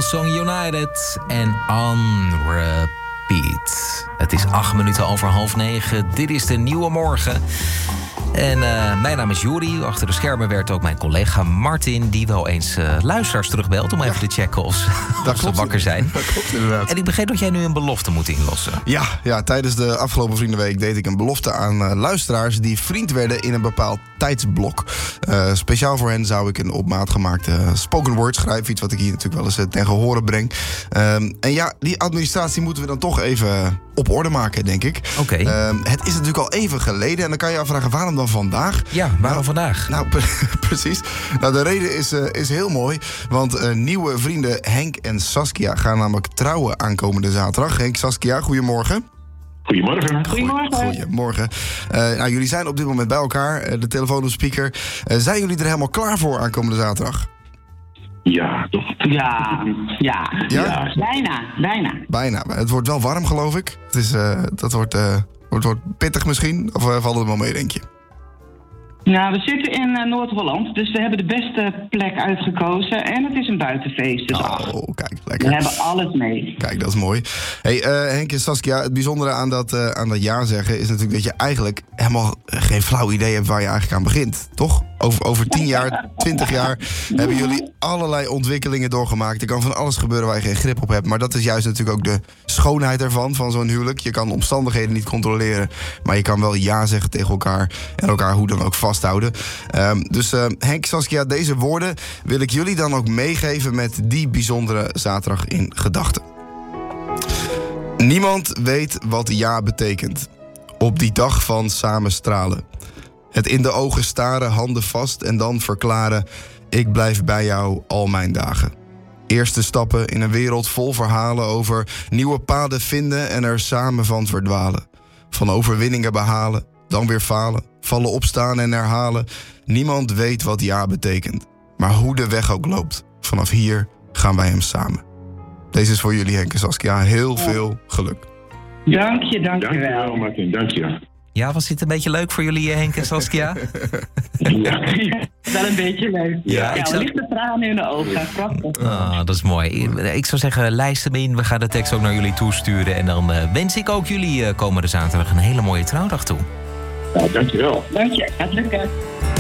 Hillsong United en On Repeat. Het is 8 minuten over 8:30. Dit is de Nieuwe Morgen. En mijn naam is Juri. Achter de schermen werkt ook mijn collega Martin, die wel eens luisteraars terugbelt om even te checken of ze wakker zijn. Dat klopt inderdaad. En ik begreep dat jij nu een belofte moet inlossen. Ja, tijdens de afgelopen Vriendenweek deed ik een belofte aan luisteraars die vriend werden in een bepaald tijdsblok. Speciaal voor hen zou ik een op maat gemaakte spoken word schrijven. Iets wat ik hier natuurlijk wel eens ten gehore breng. En ja, die administratie moeten we dan toch even op orde maken, denk ik. Oké. Het is natuurlijk al even geleden en dan kan je afvragen waarom dan vandaag? Ja, waarom vandaag? Nou, precies. Nou, de reden is heel mooi. Want nieuwe vrienden Henk en Saskia gaan namelijk trouwen aankomende zaterdag. Henk, Saskia, goedemorgen. Goedemorgen. Goedemorgen. Nou, jullie zijn op dit moment bij elkaar. De telefoon op speaker. Zijn jullie er helemaal klaar voor aankomende zaterdag? Ja, toch? Ja. Bijna. Het wordt wel warm, geloof ik. Dat wordt pittig misschien. Of valt het wel mee, denk je? Nou, we zitten in Noord-Holland, dus we hebben de beste plek uitgekozen. En het is een buitenfeest, dus kijk, lekker. we hebben alles mee. Kijk, dat is mooi. Hey, Henk en Saskia, het bijzondere aan dat ja zeggen is natuurlijk dat je eigenlijk helemaal geen flauw idee hebt waar je eigenlijk aan begint, toch? Over 10 jaar, 20 jaar hebben jullie allerlei ontwikkelingen doorgemaakt. Er kan van alles gebeuren waar je geen grip op hebt. Maar dat is juist natuurlijk ook de schoonheid ervan, van zo'n huwelijk. Je kan omstandigheden niet controleren, maar je kan wel ja zeggen tegen elkaar en elkaar hoe dan ook vasthouden. Dus Henk, Saskia, deze woorden wil ik jullie dan ook meegeven met die bijzondere zaterdag in gedachten. Niemand weet wat ja betekent. Op die dag van samen stralen. Het in de ogen staren, handen vast en dan verklaren: ik blijf bij jou al mijn dagen. Eerste stappen in een wereld vol verhalen over nieuwe paden vinden en er samen van verdwalen. Van overwinningen behalen, dan weer falen, vallen opstaan en herhalen. Niemand weet wat ja betekent. Maar hoe de weg ook loopt, vanaf hier gaan wij hem samen. Deze is voor jullie, Henk en Saskia. Heel veel geluk. Dank je wel. Dankjewel, Martin. Dank je. Ja, was dit een beetje leuk voor jullie, Henk en Saskia? Ja, wel een beetje leuk. Ja, lichte tranen in de ogen. Prachtig. Ah, dat is mooi. Ik zou zeggen, lijst hem in. We gaan de tekst ook naar jullie toesturen. En dan wens ik ook jullie komende zaterdag een hele mooie trouwdag toe. Ja, dankjewel. Dank je. Gaat lukken.